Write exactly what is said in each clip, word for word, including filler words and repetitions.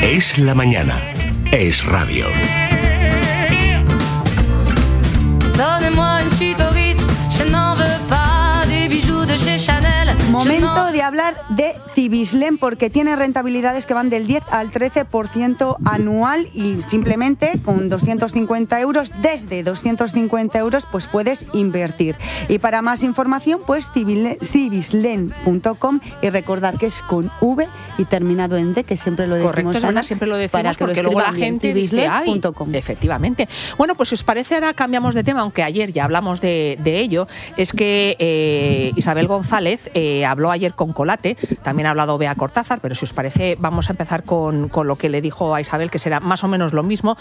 Es la mañana. Es radio. Donnez-moi une suite au Ritz, je n'en veux pas des bijoux de chez Chanel. Momento de hablar de Cibislen, porque tiene rentabilidades que van del diez al trece por ciento anual y simplemente con doscientos cincuenta euros, desde doscientos cincuenta euros, pues puedes invertir. Y para más información, pues cibislen punto com, y recordar que es con V y terminado en D, que siempre lo decimos. Correcto, Ana, siempre lo decimos porque lo luego la gente dice, ay, efectivamente. Bueno, pues si os parece, ahora cambiamos de tema, aunque ayer ya hablamos de, de ello. Es que eh, Isabel González eh, habló ayer con Colate, también ha hablado Bea Cortázar, pero si os parece vamos a empezar con, con lo que le dijo a Isabel, que será más o menos lo mismo,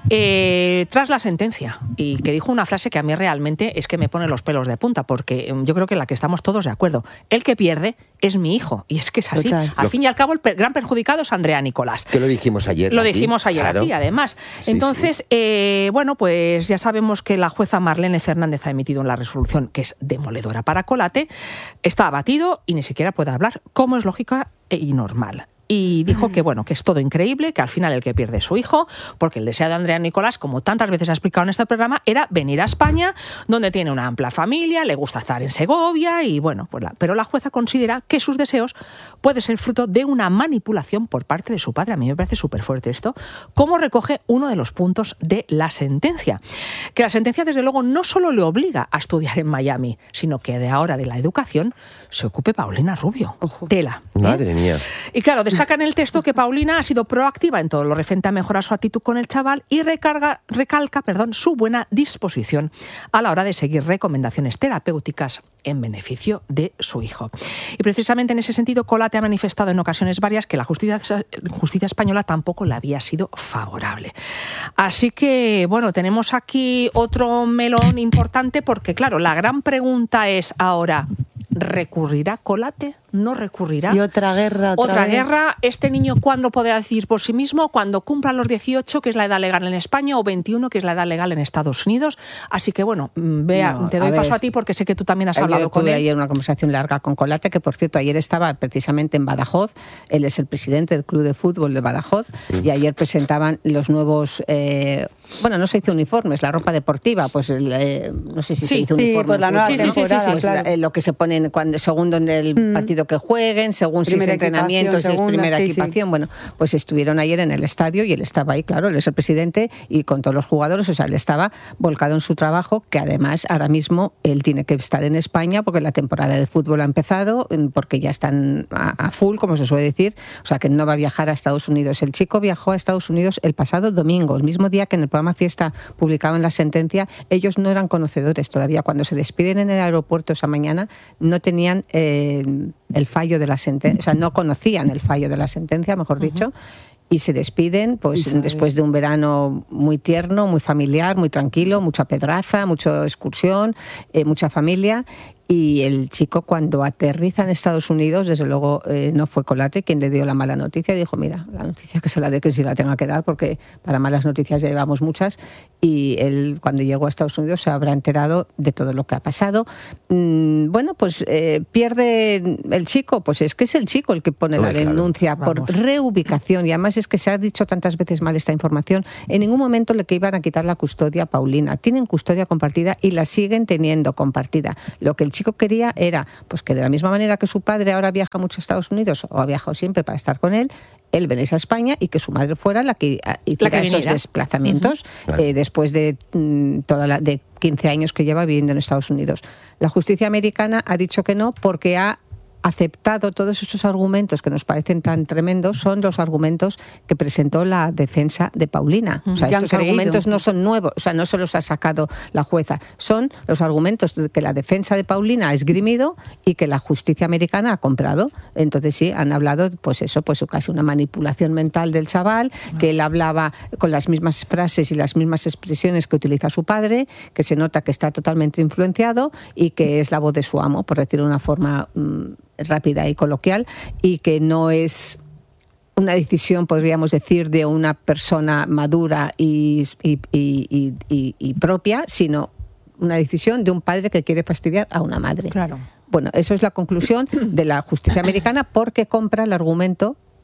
eh, tras la sentencia, y que dijo una frase que a mí realmente es que me pone los pelos de punta, porque yo creo que en la que estamos todos de acuerdo. El que pierde es mi hijo, y es que es así. Total. Al lo... fin y al cabo, el per- gran perjudicado es Andrea Nicolás. Que lo dijimos ayer. Lo aquí. dijimos ayer claro. aquí, además. Sí, Entonces, sí. Eh, bueno, pues ya sabemos que la jueza Marlene Fernández ha emitido la resolución que es demoledora para Colate, está abatido y ni siquiera puede hablar, como es lógica y normal. Y dijo que bueno, que es todo increíble, que al final el que pierde es su hijo, porque el deseo de Andrea Nicolás, como tantas veces ha explicado en este programa, era venir a España, donde tiene una amplia familia, le gusta estar en Segovia, y bueno, pues la, pero la jueza considera que sus deseos pueden ser fruto de una manipulación por parte de su padre. A mí me parece súper fuerte esto, como recoge uno de los puntos de la sentencia. Que la sentencia, desde luego, no solo le obliga a estudiar en Miami, sino que de ahora de la educación se ocupe Paulina Rubio. Ojo. Tela. ¿eh? Madre mía. Y claro, destaca en el texto que Paulina ha sido proactiva en todo lo referente a mejorar su actitud con el chaval y recarga, recalca perdón, su buena disposición a la hora de seguir recomendaciones terapéuticas en beneficio de su hijo. Y precisamente en ese sentido, Colate ha manifestado en ocasiones varias que la justicia, justicia española tampoco le había sido favorable. Así que, bueno, tenemos aquí otro melón importante, porque claro, la gran pregunta es ahora, ¿recurrirá Colate? ¿No recurrirá? Y otra guerra. Otra, otra vez. guerra. Este niño, ¿cuándo podrá decidir por sí mismo? Cuando cumpla los dieciocho, que es la edad legal en España, o veintiuno, que es la edad legal en Estados Unidos. Así que, bueno, Bea, no, te doy a paso ver, a ti, porque sé que tú también has ayer hablado con él. Tuve ayer una conversación larga con Colate, que por cierto ayer estaba precisamente en Badajoz. Él es el presidente del Club de Fútbol de Badajoz, sí. Y ayer presentaban los nuevos, eh, bueno, no se hizo uniformes, la ropa deportiva, pues el, eh, no sé si sí, se hizo sí, uniforme. Pues la nueva sí, temporada, sí, sí, sí, pues claro. la, eh, lo que se ponen cuando, según donde el mm. partido que jueguen, según primera si es entrenamiento, si es primera sí, equipación. Sí. Bueno, pues estuvieron ayer en el estadio y él estaba ahí, claro, él es el presidente, y con todos los jugadores, o sea, él estaba volcado en su trabajo, que además ahora mismo él tiene que estar en España porque la temporada de fútbol ha empezado, porque ya están a, a full, como se suele decir, o sea, que no va a viajar a Estados Unidos. El chico viajó a Estados Unidos el pasado domingo, el mismo día que en el programa Fiesta publicaban la sentencia. Ellos no eran conocedores todavía. Cuando se despiden en el aeropuerto esa mañana, no tenían eh, el fallo de la sentencia, o sea, no conocían el fallo de la sentencia, mejor dicho, uh-huh. Y se despiden pues sí, después de un verano muy tierno, muy familiar, muy tranquilo, mucha pedraza, mucha excursión, eh, mucha familia. Y el chico, cuando aterriza en Estados Unidos, desde luego eh, no fue Colate quien le dio la mala noticia. Dijo, mira, la noticia que se la dé, que si la tenga que dar, porque para malas noticias ya llevamos muchas. Y él, cuando llegó a Estados Unidos, se habrá enterado de todo lo que ha pasado. Mm, bueno, pues eh, pierde el chico, pues es que es el chico el que pone Uy, la claro. denuncia Vamos. por reubicación. Y además es que se ha dicho tantas veces mal esta información. En ningún momento le que iban a quitar la custodia a Paulina. Tienen custodia compartida y la siguen teniendo compartida. Lo que el chico quería era pues que de la misma manera que su padre ahora viaja mucho a Estados Unidos, o ha viajado siempre para estar con él, él venía a España y que su madre fuera la que hiciera esos desplazamientos uh-huh. eh, después de mm, toda la, de quince años que lleva viviendo en Estados Unidos. La justicia americana ha dicho que no, porque ha aceptado todos estos argumentos que nos parecen tan tremendos, son los argumentos que presentó la defensa de Paulina. O sea, ya estos argumentos no son nuevos, o sea, no se los ha sacado la jueza, son los argumentos que la defensa de Paulina ha esgrimido y que la justicia americana ha comprado. Entonces sí, han hablado, pues eso, pues casi una manipulación mental del chaval, que él hablaba con las mismas frases y las mismas expresiones que utiliza su padre, que se nota que está totalmente influenciado y que es la voz de su amo, por decirlo de una forma mmm, rápida y coloquial, y que no es una decisión, podríamos decir, de una persona madura y, y, y, y, y propia, sino una decisión de un padre que quiere fastidiar a una madre. Claro. Bueno, eso es la conclusión de la justicia americana, porque compra el argumento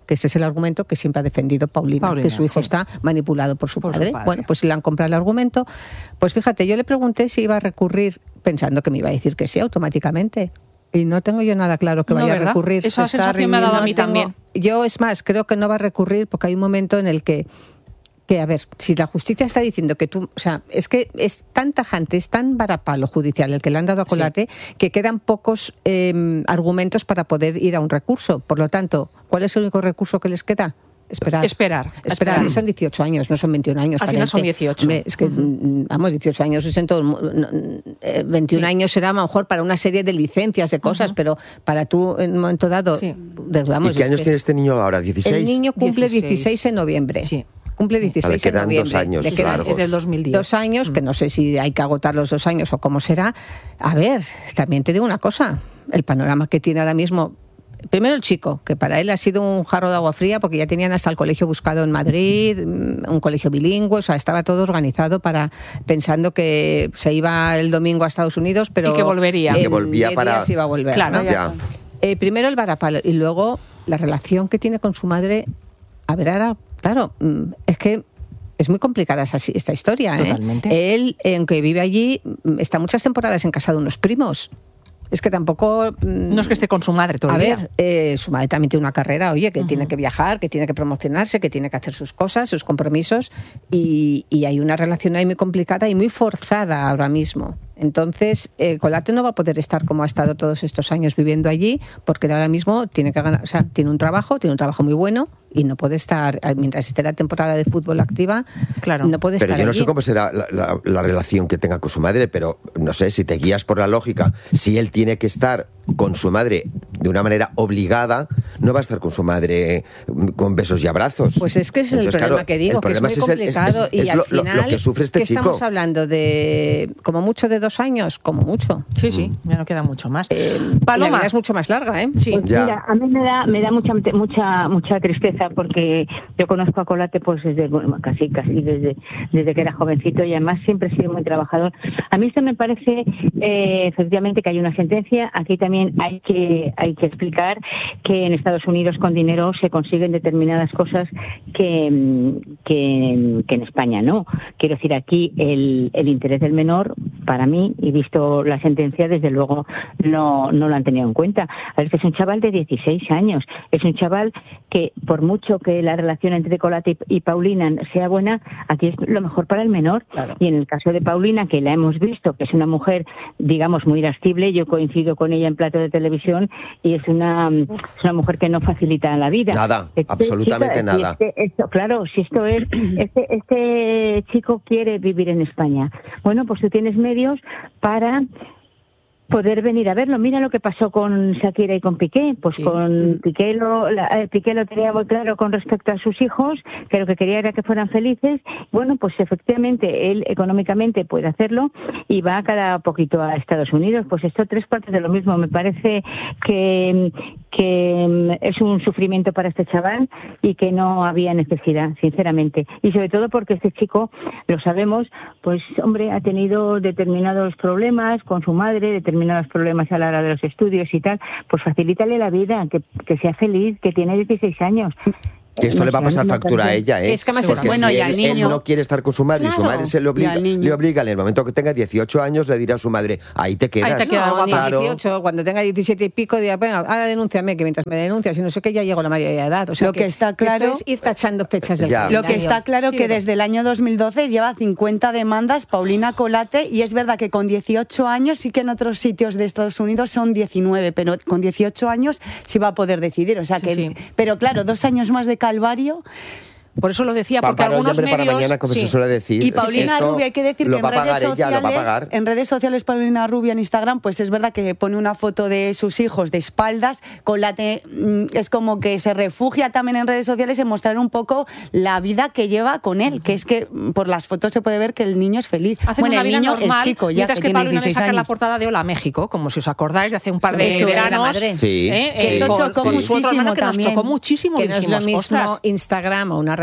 que este es el argumento que siempre ha defendido Paulina, Paulina que su hijo sí. está manipulado por su, por padre. su padre. Bueno, pues si le han comprado el argumento, pues fíjate, yo le pregunté si iba a recurrir pensando que me iba a decir que sí automáticamente. Y no tengo yo nada claro que vaya no, a recurrir. Esa está sensación me ha dado a mí tengo, también. Yo, es más, creo que no va a recurrir porque hay un momento en el que, que, a ver, si la justicia está diciendo que tú... O sea, es que es tan tajante, es tan varapalo judicial el que le han dado a Colate, sí. que quedan pocos eh, argumentos para poder ir a un recurso. Por lo tanto, ¿cuál es el único recurso que les queda? Esperar. Esperar. Esperar. Esperar. Son dieciocho años, no son veintiún años. Al final son dieciocho. Hombre, es que, uh-huh. vamos, dieciocho años es en todo el mundo. veintiún sí. años será a lo mejor para una serie de licencias, de cosas, uh-huh. pero para tú en un momento dado... Sí. Vamos, ¿Y qué años que tiene este niño ahora? ¿dieciséis? El niño cumple dieciséis, dieciséis en noviembre. Sí. Cumple dieciséis le quedan en noviembre. dos años le quedan largos. Desde el dos mil diez. Dos años, mm. que no sé si hay que agotar los dos años o cómo será. A ver, también te digo una cosa. El panorama que tiene ahora mismo... Primero el chico, que para él ha sido un jarro de agua fría porque ya tenían hasta el colegio buscado en Madrid, un colegio bilingüe, o sea, estaba todo organizado para pensando que se iba el domingo a Estados Unidos, pero... Y que volvería. Y que volvía para... Se iba a volver. Claro. ¿no? Ya. Eh, primero el varapalo y luego la relación que tiene con su madre. A ver, ahora, claro, es que... Es muy complicada esa, esta historia. Totalmente. ¿eh? Él, aunque vive allí, está muchas temporadas en casa de unos primos. Es que tampoco... Mmm, no es que esté con su madre todavía. A ver, eh, su madre también tiene una carrera, oye, que uh-huh. tiene que viajar, que tiene que promocionarse, que tiene que hacer sus cosas, sus compromisos, y, y hay una relación ahí muy complicada y muy forzada ahora mismo. Entonces, eh, Colate no va a poder estar como ha estado todos estos años viviendo allí, porque ahora mismo tiene que ganar, o sea, tiene un trabajo, tiene un trabajo muy bueno, y no puede estar, mientras esté la temporada de fútbol activa, claro. no puede pero estar yo no allí. sé cómo será la, la, la relación que tenga con su madre, pero no sé, si te guías por la lógica, si él tiene que estar con su madre de una manera obligada, no va a estar con su madre con besos y abrazos. Pues es que es el Entonces, problema claro, que digo, que es muy es complicado, el, es, es, y es al lo, final, lo que sufre este ¿qué chico? estamos hablando? De como mucho de dos años, como mucho. Sí, sí, ya no queda mucho más. Eh, Paloma. La vida es mucho más larga, ¿eh? Sí. Pues mira, a mí me da, me da mucha, mucha, mucha tristeza porque yo conozco a Colate pues desde, bueno, casi, casi desde, desde que era jovencito y además siempre ha sido muy trabajador. A mí esto me parece, eh, efectivamente, que hay una sentencia. Aquí también hay que, hay que explicar que en Estados Unidos con dinero se consiguen determinadas cosas que, que, que en España no. Quiero decir, aquí el, el interés del menor, para mí, y visto la sentencia, desde luego no, no lo han tenido en cuenta. A ver, que es un chaval de dieciséis años, es un chaval que por mucho que la relación entre Colate y Paulina sea buena, aquí es lo mejor para el menor. Claro. Y en el caso de Paulina, que la hemos visto, que es una mujer, digamos, muy irascible, yo coincido con ella en plato de televisión, y es una, es una mujer que no facilita la vida. Nada, este, absolutamente chica, nada. Este, esto, claro, si esto es, este, este chico quiere vivir en España, bueno, pues tú tienes medios para poder venir a verlo. Mira lo que pasó con Shakira y con Piqué. Pues sí. con Piqué lo, la, Piqué lo tenía muy claro con respecto a sus hijos, que lo que quería era que fueran felices. Bueno, pues efectivamente él económicamente puede hacerlo y va cada poquito a Estados Unidos. Pues esto tres partes de lo mismo. Me parece que, que es un sufrimiento para este chaval y que no había necesidad, sinceramente. Y sobre todo porque este chico, lo sabemos, pues hombre, ha tenido determinados problemas con su madre, determinados problemas a la hora de los estudios y tal, pues facilítale la vida, que, que sea feliz, que tiene dieciséis años. Que esto le va a pasar factura a ella, ¿eh? Es que además Porque es bueno, si y al él, niño... él no quiere estar con su madre, Claro, y su madre se le obliga, y le obliga, en el momento que tenga dieciocho años, le dirá a su madre, ahí te quedas. Ahí te quedas, no, claro. dieciocho, cuando tenga diecisiete y pico, diga, venga, ahora denúnciame, que mientras me denuncias, y no sé qué, ya llego a la mayoría de edad. O sea, lo que, que está claro esto es ir tachando fechas del Ya. calendario. Lo que está claro Sí, que desde el año dos mil doce lleva cincuenta demandas Paulina Colate, y es verdad que con dieciocho años, sí que en otros sitios de Estados Unidos son diecinueve, pero con dieciocho años sí va a poder decidir. O sea que, sí, sí. Pero claro, dos años más de calvario. Por eso lo decía, porque Para algunos medios... para mañana, como sí. se suele decir. Y Paulina esto Rubio, hay que decir lo que en va a redes, pagar sociales, ella, lo va a pagar. en redes sociales Paulina Rubio en Instagram, pues es verdad que pone una foto de sus hijos de espaldas, con la te, es como que se refugia también en redes sociales en mostrar un poco la vida que lleva con él, que es que por las fotos se puede ver que el niño es feliz. Hacen bueno, una el vida niño, normal, el chico, ya mientras que, que, tiene Paulina le dieciséis saca años. la portada de Hola México, como si os acordáis de hace un par de Eso era la veranos. madre. Sí, ¿eh? sí. Eh, Eso con, chocó con su otra hermana, que nos también. chocó muchísimo. Que no es lo dijimos, mismo ostras, Instagram o una red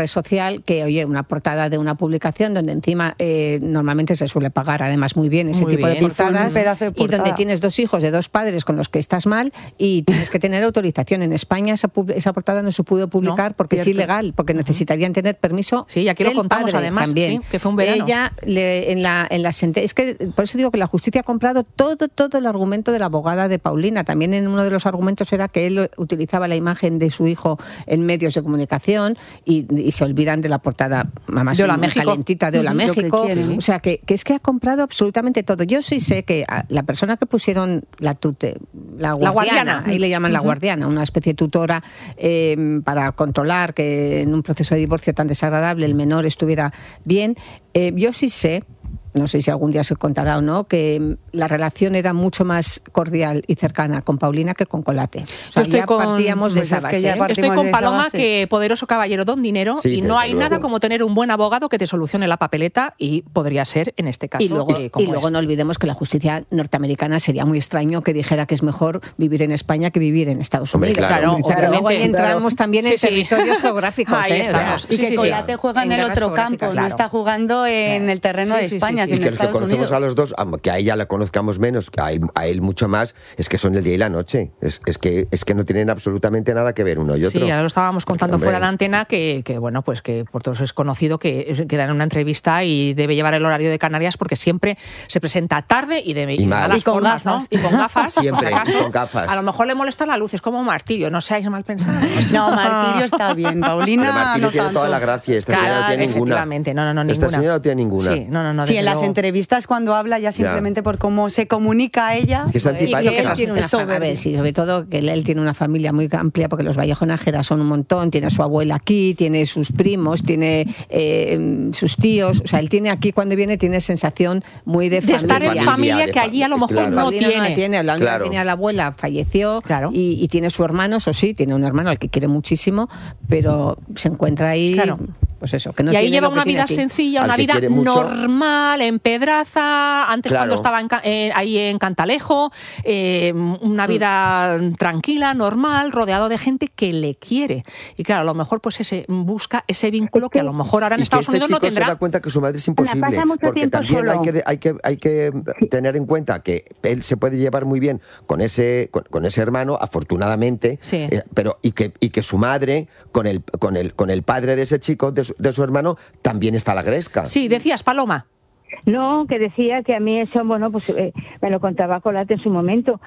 red social que, oye, una portada de una publicación donde encima eh, normalmente se suele pagar además muy bien ese muy tipo bien. de portadas de portada. Y donde tienes dos hijos de dos padres con los que estás mal y tienes que tener autorización. En España esa, esa portada no se pudo publicar no, porque cierto. es ilegal, porque necesitarían tener permiso. Sí, aquí lo contamos además, también, sí, que fue un verano. Ella, le, en la, en la sentencia, es que por eso digo que la justicia ha comprado todo, todo el argumento de la abogada de Paulina. También en uno de los argumentos era que él utilizaba la imagen de su hijo en medios de comunicación y, y se olvidan de la portada más de Hola México. calentita de Hola uh-huh, México. Quieren, o sea, que, que es que ha comprado absolutamente todo. Yo sí sé que la persona que pusieron la tute, la guardiana, la guardiana. ahí le llaman uh-huh. la guardiana, una especie de tutora eh, para controlar que en un proceso de divorcio tan desagradable el menor estuviera bien. Eh, yo sí sé, no sé si algún día se contará o no, que la relación era mucho más cordial y cercana con Paulina que con Colate. O sea, ya con, partíamos de pues esa base. ¿eh? Estoy con Paloma que poderoso caballero don dinero sí, y no hay luego. nada como tener un buen abogado que te solucione la papeleta y podría ser en este caso. Y luego, eh, y luego no olvidemos que la justicia norteamericana sería muy extraño que dijera que es mejor vivir en España que vivir en Estados Unidos. Hombre, claro, o sea, luego ahí entramos claro. también en sí, territorios sí. geográficos. Ahí ¿eh? estamos. O sea, y que sí, Colate sí. juega en, en el otro campo, claro. no está jugando en claro. el terreno sí, de España, sí, sí, sí. sino Y en que los que conocemos a los dos, que a ella la conozcamos menos, que a él, a él mucho más, es que son el día y la noche. Es, es, que, es que no tienen absolutamente nada que ver uno y otro. Sí, ya lo estábamos contando Hombre. fuera de la antena, que, que bueno, pues que por todos es conocido que, que dan una entrevista y debe llevar el horario de Canarias porque siempre se presenta tarde y de y, y malas y con formas, gafas. ¿no? Y con gafas. Siempre, si acaso, con gafas. A lo mejor le molesta la luz, es como Martirio, no seáis mal pensados. No, Martirio está bien, Paulina Pero Martirio no tiene tanto. toda la gracia, esta Claro, señora no tiene ninguna. Efectivamente, no, no, no, Esta ninguna. señora no tiene ninguna. Sí, no, no, no, sí, en las luego... entrevistas cuando habla ya simplemente ya. por cómo se comunica a ella. Es que es antipática. Y que él tiene una familia, a ver, sí, sobre todo que él tiene una familia muy amplia porque los Vallejo Nájera son un montón, tiene a su abuela aquí, tiene sus primos, tiene eh, sus tíos, o sea, él tiene aquí cuando viene tiene sensación muy de, de familia. estar en familia, familia que allí a lo mejor claro. no Paulina tiene. No la tiene, la única claro. que tenía la abuela falleció claro. y, y tiene su hermano, eso sí, tiene un hermano al que quiere muchísimo, pero se encuentra ahí... Claro. Pues eso, que no y ahí tiene lleva lo una que vida tiene sencilla, Al una vida mucho. normal, en Pedraza, antes Claro. cuando estaba en, eh, ahí en Cantalejo, eh, una vida mm. tranquila, normal, rodeado de gente que le quiere. Y claro, a lo mejor pues ese busca ese vínculo que a lo mejor ahora en y Estados que Unidos este no chico tendrá. se da cuenta que su madre es imposible, pasa mucho porque tiempo también solo. hay que, hay, que, hay que tener en cuenta que él se puede llevar muy bien con ese, con, con ese hermano, afortunadamente, sí. eh, pero y que, y que su madre, con el, con el, con el padre de ese chico, de su, de su hermano, también está la gresca. Sí, decías, Paloma. No, que decía que a mí eso, bueno, pues eh, me lo contaba Colate en su momento.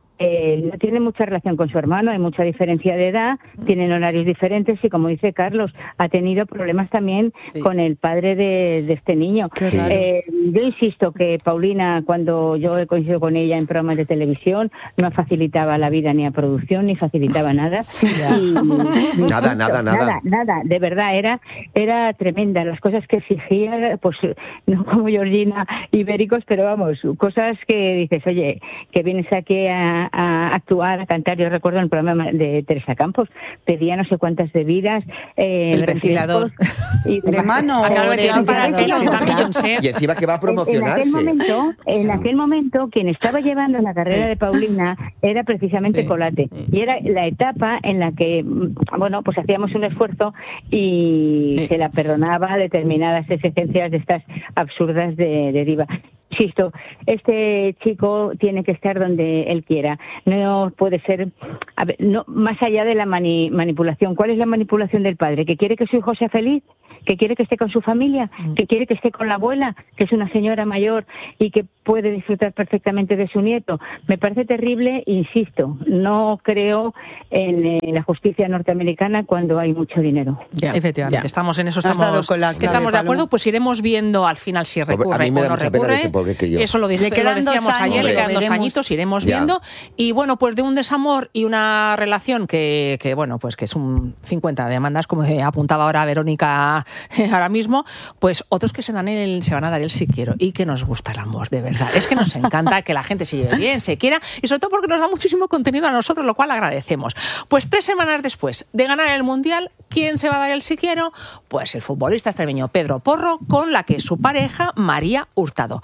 Eh, no tiene mucha relación con su hermano, hay mucha diferencia de edad, tienen horarios diferentes y, como dice Carlos, ha tenido problemas también sí. con el padre de, de este niño. Eh, yo insisto que Paulina, cuando yo he coincidido con ella en programas de televisión, no facilitaba la vida ni a producción, ni facilitaba nada. Y, nada, nada, nada. Nada, nada, de verdad, era, era tremenda. Las cosas que exigía, pues no como Georgina Ibéricos, pero vamos, cosas que dices, oye, que vienes aquí a a actuar, a cantar. Yo recuerdo en el programa de Teresa Campos, pedía no sé cuántas bebidas, eh, el ventilador y de mano, o de ventilador. Y encima que va a promocionarse. En aquel momento, en aquel momento quien estaba llevando la carrera de Paulina era precisamente sí. Colate, y era la etapa en la que, bueno, pues hacíamos un esfuerzo y sí. se la perdonaba determinadas exigencias de estas absurdas de, de diva. Insisto, este chico tiene que estar donde él quiera. No puede ser, a ver, no, más allá de la mani, manipulación. ¿Cuál es la manipulación del padre? ¿Que quiere que su hijo sea feliz? ¿Que quiere que esté con su familia? ¿Que quiere que esté con la abuela, que es una señora mayor y que puede disfrutar perfectamente de su nieto? Me parece terrible, insisto, no creo en eh, la justicia norteamericana cuando hay mucho dinero. Ya, Efectivamente, ya. estamos en eso, estamos, con la estamos de acuerdo, pues iremos viendo al final si recurre o no recurre. Eso lo, dice, lo decíamos ayer, le quedan dos añitos, iremos ya. viendo. Y bueno, pues de un desamor y una relación que, que bueno, pues que es un cincuenta demandas, como apuntaba ahora Verónica ahora mismo, pues otros que se, dan el, se van a dar el sí quiero, y que nos gusta el amor, de verdad. Es que nos encanta que la gente se lleve bien, se quiera, y sobre todo porque nos da muchísimo contenido a nosotros, lo cual agradecemos. Pues tres semanas después de ganar el Mundial, ¿quién se va a dar el sí quiero? Pues el futbolista extremeño Pedro Porro, con la que es su pareja, María Hurtado.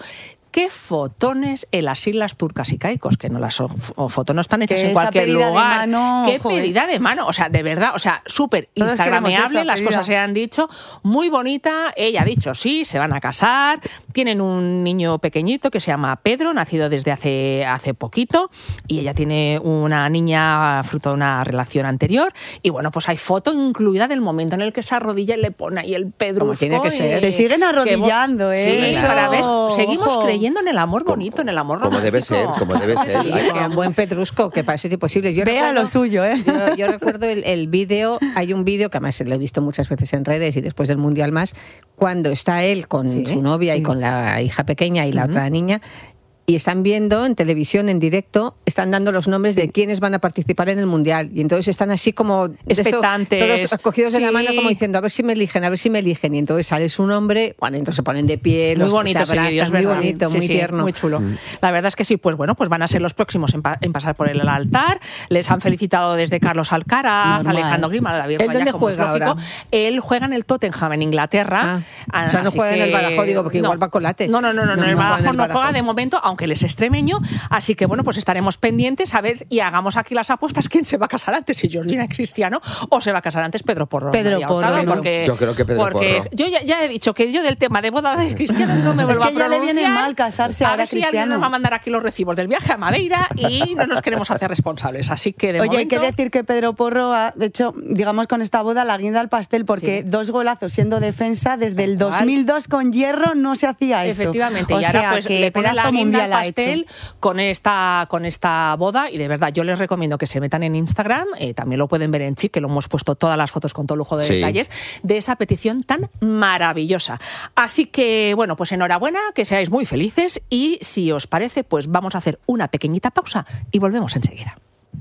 qué fotones en las Islas Turcas y Caicos, que no las fotos no están hechas que en cualquier pedida lugar. De mano, qué joder. pedida de mano, o sea, de verdad, o sea, súper instagrameable, las cosas se han dicho, muy bonita. Ella ha dicho sí, se van a casar, tienen un niño pequeñito que se llama Pedro, nacido desde hace, hace poquito, y ella tiene una niña fruto de una relación anterior, y bueno, pues hay foto incluida del momento en el que se arrodilla y le pone ahí el pedrusco. Tiene que ser. Te siguen arrodillando, ¿eh? Sí, Eso, para ver, seguimos ojo. creyendo en el amor bonito, en el amor Como romántico. debe ser, como debe ser. Sí, es que un buen pedrusco, que parece imposible. Yo Vea recuerdo, lo suyo, ¿eh? Yo, yo recuerdo el, el vídeo, hay un vídeo que además lo he visto muchas veces en redes y después del Mundial más, cuando está él con Sí. su novia y con la hija pequeña y la Uh-huh. otra niña, y están viendo en televisión, en directo, están dando los nombres de quienes van a participar en el Mundial. Y entonces están así como... de eso, expectantes. todos cogidos de la Sí. mano como diciendo, a ver si me eligen, a ver si me eligen. Y entonces sale su nombre, bueno, entonces se ponen de pie, Muy los bonito se ese vídeo, es abrazan, muy verdad. bonito, Sí, muy sí, tierno. muy chulo. La verdad es que sí, pues bueno, pues van a ser los próximos en, pa- en pasar por el altar. Les han felicitado desde Carlos Alcaraz, Normal. Alejandro Grima, David ¿Él Raya, dónde como es juega lógico. ahora? Él juega en el Tottenham, en Inglaterra. Ah, o sea, no así juega en el que- Badajoz, digo, porque igual va con late. No, no, no, no, No, en el no juega Badajoz en el no juega Badajoz. de momento, aunque él es extremeño. Así que bueno, pues estaremos pendientes a ver y hagamos aquí las apuestas quién se va a casar antes, si Georgina Cristiano o se va a casar antes Pedro Porro. Pedro María Porro, Hurtado, ¿no? porque, Yo creo que Pedro porque Porro. yo ya, ya he dicho que yo del tema de boda de Cristiano no me Es vuelvo que a ya le pronunciar. viene mal casarse a ahora ver si alguien Cristiano. nos va a mandar aquí los recibos del viaje a Madeira y no nos queremos hacer responsables. Así que de Oye, hay momento... que decir que Pedro Porro ha hecho, digamos, con esta boda la guinda al pastel, porque Sí. dos golazos siendo defensa, desde el Tal cual. dos mil dos con Hierro no se hacía eso. Efectivamente, o y ahora sea, pues que le pone la pedazo guinda al mundial ha hecho. pastel con esta, con esta boda, y de verdad yo les recomiendo que se metan en Instagram, eh, también lo pueden ver en Chic, que lo hemos puesto todas las fotos con todo lujo de Sí. detalles, de esa petición tan maravillosa. Así que, bueno, pues enhorabuena, que seáis muy felices, y si os parece, pues vamos a hacer una pequeñita pausa y volvemos enseguida.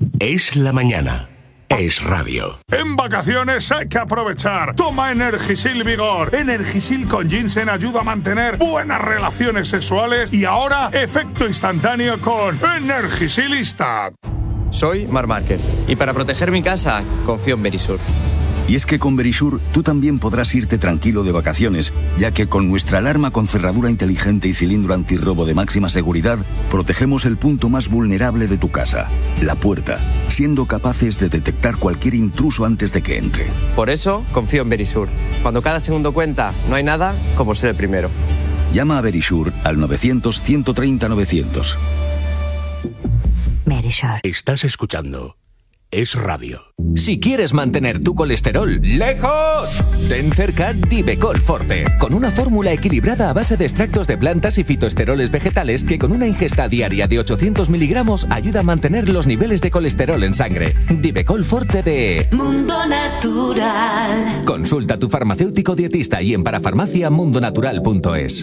Es la mañana. Es radio. En vacaciones hay que aprovechar. Toma Energisil Vigor. Energisil con ginseng ayuda a mantener buenas relaciones sexuales y ahora efecto instantáneo con Energisil Instant. Soy Marc Márquez y para proteger mi casa confío en Verisur. Y es que con Verisur tú también podrás irte tranquilo de vacaciones, ya que con nuestra alarma con cerradura inteligente y cilindro antirrobo de máxima seguridad, protegemos el punto más vulnerable de tu casa, la puerta, siendo capaces de detectar cualquier intruso antes de que entre. Por eso confío en Verisur. Cuando cada segundo cuenta, no hay nada como ser el primero. Llama a Verisur al novecientos, ciento treinta, novecientos. Verisur. Estás escuchando Es Radio. Si quieres mantener tu colesterol lejos, ten cerca Divecol Forte, con una fórmula equilibrada a base de extractos de plantas y fitoesteroles vegetales que con una ingesta diaria de ochocientos miligramos ayuda a mantener los niveles de colesterol en sangre. Divecol Forte de Mundo Natural. Consulta a tu farmacéutico dietista y en parafarmacia mundonatural punto es.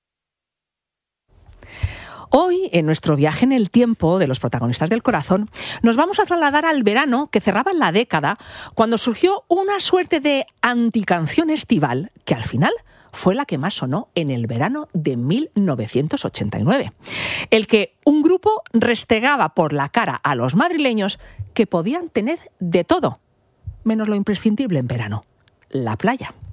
Hoy, en nuestro viaje en el tiempo de los protagonistas del corazón, nos vamos a trasladar al verano que cerraba la década, cuando surgió una suerte de anticanción estival que al final fue la que más sonó en el verano de mil novecientos ochenta y nueve. El que un grupo restregaba por la cara a los madrileños que podían tener de todo, menos lo imprescindible en verano, la playa.